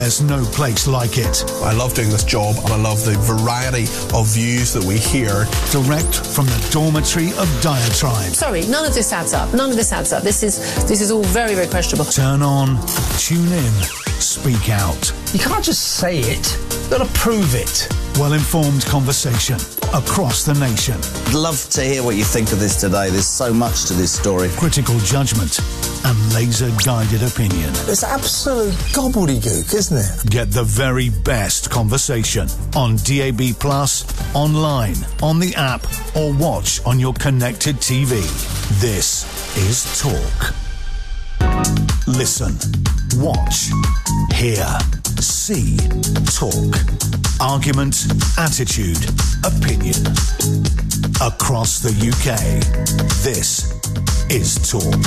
There's no place like it. I love doing this job and I love the variety of views that we hear. Direct from the dormitory of diatribe. Sorry, none of this adds up. None of this adds up. This is all very, very questionable. Turn on, tune in, speak out. You can't just say it. You've got to prove it. Well-informed conversation across the nation. I'd love to hear what you think of this today. There's so much to this story. Critical judgment and laser-guided opinion. It's absolute gobbledygook, isn't it? Get the very best conversation on DAB+, online, on the app, or watch on your connected TV. This is Talk. Listen, watch, hear, see, talk. Argument, attitude, opinion. Across the UK, this is Talk.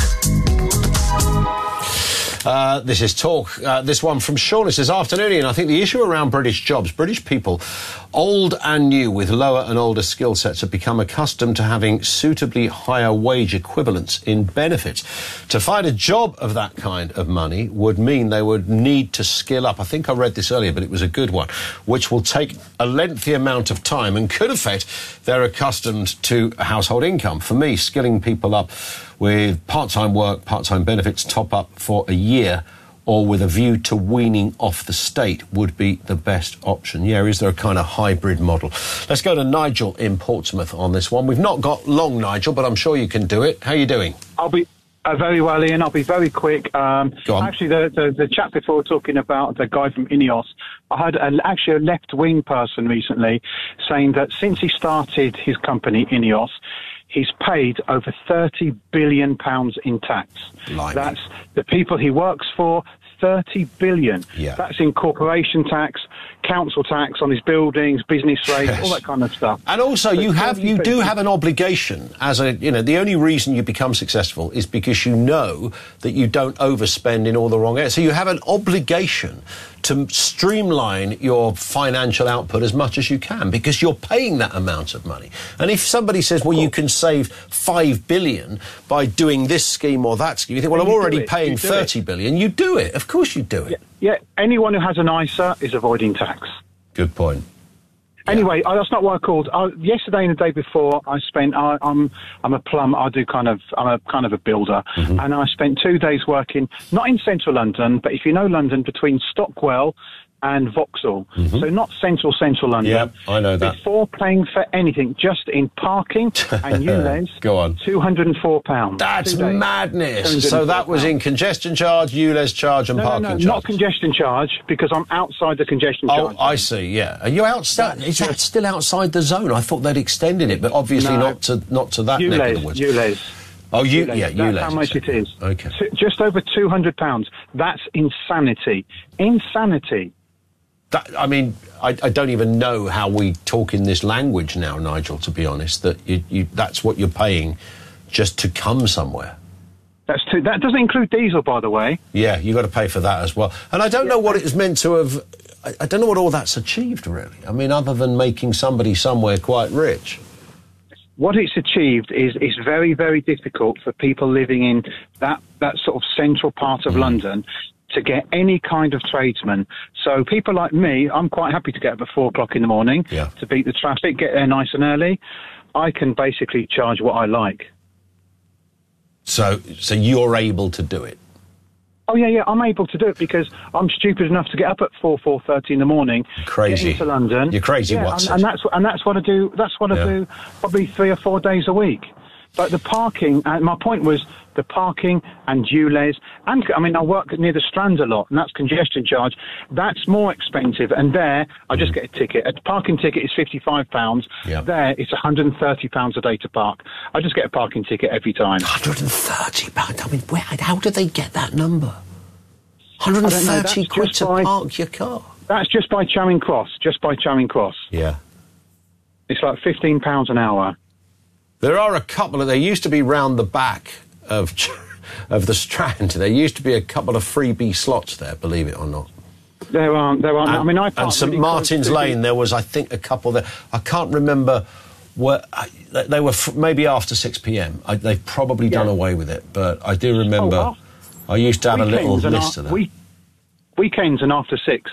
This is Talk. This one from Sean. It says, afternoon, Ian. I think the issue around British jobs, British people, old and new, with lower and older skill sets, have become accustomed to having suitably higher wage equivalents in benefits. To find a job of that kind of money would mean they would need to skill up. I think I read this earlier, but it was a good one, which will take a lengthy amount of time and could affect their accustomed to household income. For me, skilling people up with part-time work, part-time benefits, top up for a year, or with a view to weaning off the state would be the best option. Yeah, is there a kind of hybrid model? Let's go to Nigel in Portsmouth on this one. We've not got long, Nigel, but I'm sure you can do it. How are you doing? I'll be very well, Ian. I'll be very quick. Go on. Actually, the chap before talking about the guy from Ineos, I heard actually a left-wing person recently saying that since he started his company, Ineos, he's paid over £30 billion in tax. Blimey. That's the people he works for, £30 billion. Yeah. That's in corporation tax, council tax on his buildings, business rates, Yes. all that kind of stuff. And also, you do have an obligation as the only reason you become successful is because you know that you don't overspend in all the wrong areas. So you have an obligation to streamline your financial output as much as you can because you're paying that amount of money. And if somebody says, well, you can save $5 billion by doing this scheme or that scheme, you think, well, I'm already paying $30 billion. You do it. Of course you do it. Yeah, anyone who has an ISA is avoiding tax. Good point. Anyway, that's not what I called. Yesterday and the day before, I spent. I'm a plumber. I'm a kind of a builder, and I spent 2 days working not in central London, but if you know London, between Stockwell and Vauxhall. So not central London. Yeah, I know that. Before paying for anything, just in parking and ULEZ, Go on. £204. That's madness. So that was in congestion charge, ULEZ charge and parking charge. Not congestion charge, because I'm outside the congestion charge. Oh, I see, yeah. Are you outside? Is that still outside the zone? I thought they'd extended it, but obviously not to that neck of the woods. ULEZ. Oh, ULEZ. That's how much it is. Okay. Just over £200. That's insanity. Insanity. I don't even know how we talk in this language now, Nigel, to be honest, that that's what you're paying just to come somewhere. That doesn't include diesel, by the way. Yeah, you've got to pay for that as well. And I don't know what it is meant to have... I don't know what all that's achieved, really. I mean, other than making somebody somewhere quite rich. What it's achieved is it's very, very difficult for people living in that sort of central part of London to get any kind of tradesman. So people like me, I'm quite happy to get up at 4 o'clock in the morning to beat the traffic, get there nice and early. I can basically charge what I like. So you're able to do it? Oh, yeah, I'm able to do it because I'm stupid enough to get up at 4:30 in the morning. Crazy. Get into London. You're crazy, Watson. And that's what I do. That's what I do probably 3 or 4 days a week. But the parking, my point was the parking and ULEZ, and I mean, I work near the Strand a lot, and that's congestion charge. That's more expensive, and there, I just get a ticket. A parking ticket is £55. Yeah. There, it's £130 a day to park. I just get a parking ticket every time. £130? I mean, how do they get that number? 130 quid to park your car? That's just by Charing Cross, Yeah. It's like £15 an hour. There are a couple there used to be round the back of the Strand. There used to be a couple of freebie slots there, believe it or not. There aren't. I mean, and St Martin's Lane, there was, I think, a couple there. I can't remember they were maybe after 6 p.m. They've probably done away with it, but I do remember I used to have a little list of them. weekends and after 6